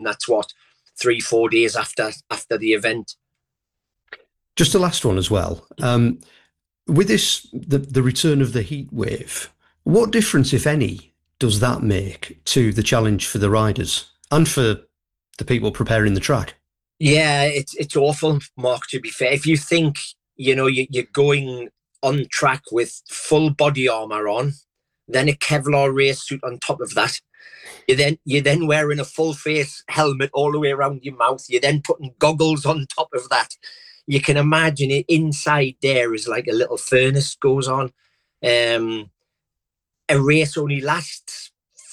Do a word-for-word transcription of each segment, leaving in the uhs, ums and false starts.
that's what, three, four days after after the event. Just the last one as well. Um, with this, the, the return of the heat wave, what difference, if any, does that make to the challenge for the riders and for the people preparing the track? Yeah, it's it's awful, Mark, to be fair. If you think, you know, you, you're going on track with full body armour on, then a Kevlar race suit on top of that. You then, you're then wearing a full face helmet all the way around your mouth. You're then putting goggles on top of that. You can imagine it inside there is like a little furnace goes on. Um, a race only lasts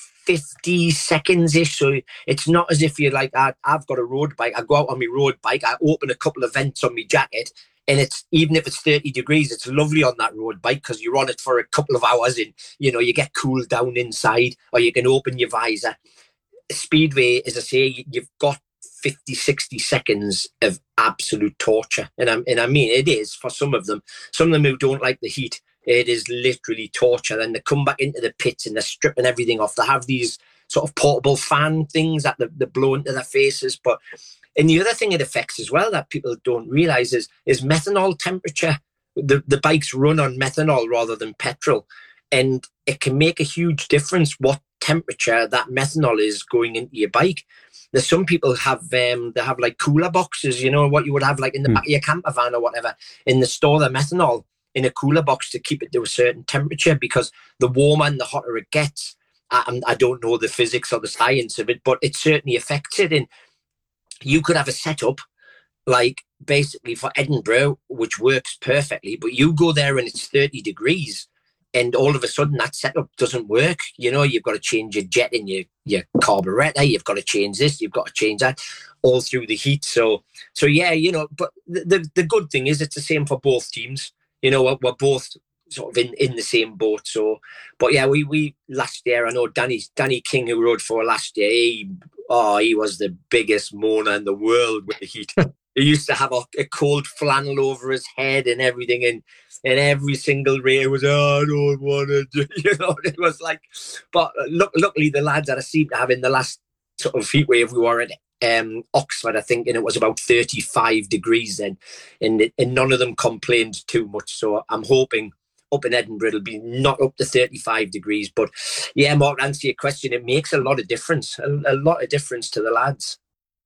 fifty seconds-ish, so it's not as if you're like, I, I've got a road bike, I go out on my road bike, I open a couple of vents on my jacket, and it's, even if it's thirty degrees, it's lovely on that road bike because you're on it for a couple of hours and, you know, you get cooled down inside, or you can open your visor. Speedway, as I say, you've got fifty, sixty seconds of absolute torture. And I, and I mean, it is for some of them. Some of them who don't like the heat, it is literally torture. Then they come back into the pits and they're stripping everything off. They have these sort of portable fan things that they, they blow into their faces. But, and the other thing it affects as well that people don't realise is, is methanol temperature. The, the bikes run on methanol rather than petrol. And it can make a huge difference what temperature that methanol is going into your bike. There's some people have um, they have like cooler boxes, you know, what you would have like in the mm. back of your camper van or whatever, in the store, the methanol in a cooler box to keep it to a certain temperature, because the warmer and the hotter it gets, I, I don't know the physics or the science of it, but it certainly affects it. And you could have a setup like basically for Edinburgh, which works perfectly, but you go there and it's thirty degrees. And all of a sudden that setup doesn't work. You know, you've got to change your jet in your, your carburetor. You've got to change this. You've got to change that all through the heat. So, so yeah, you know, but the, the, the good thing is it's the same for both teams. You know, we're, we're both sort of in, in the same boat. So, but yeah, we, we last year, I know Danny, Danny King, who rode for last year, he, oh, he was the biggest moaner in the world with the heat. He used to have a, a cold flannel over his head and everything. And, and every single race was, oh, I don't want to do, you know, it was like, but look, luckily the lads that I seem to have in the last sort of heat wave, we were at um, Oxford, I think, and it was about thirty-five degrees then, and, and none of them complained too much. So I'm hoping up in Edinburgh it'll be not up to thirty-five degrees. But yeah, Mark, to answer your question, it makes a lot of difference, a, a lot of difference to the lads.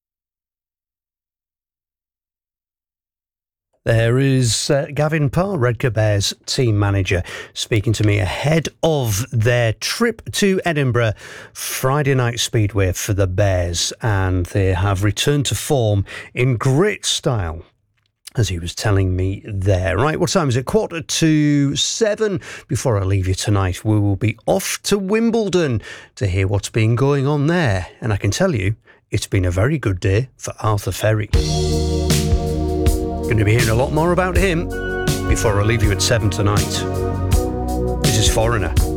There is uh, Gavin Parr, Redcar Bears team manager, speaking to me ahead of their trip to Edinburgh Friday night speedway for the Bears, and they have returned to form in great style, as he was telling me there. Right, what time is it? Quarter to seven. Before I leave you tonight, we will be off to Wimbledon to hear what's been going on there, and I can tell you, it's been a very good day for Arthur Ferry. Going to be hearing a lot more about him before I leave you at seven tonight. This is Foreigner.